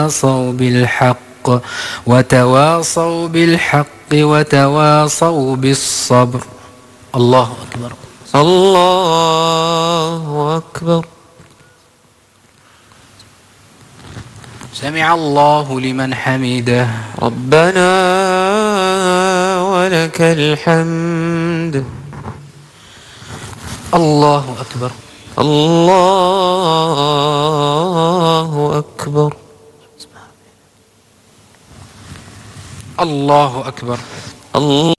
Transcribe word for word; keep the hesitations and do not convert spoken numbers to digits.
وتواصوا بالحق وتواصوا بالحق وتواصوا بالصبر. الله أكبر. الله أكبر. سمع الله لمن حمده. ربنا ولك الحمد. الله أكبر. الله أكبر. الله أكبر. الله